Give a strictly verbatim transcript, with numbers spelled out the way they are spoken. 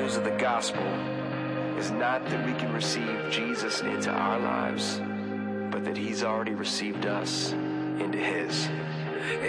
news of the gospel is not that we can receive Jesus into our lives, but that he's already received us into his.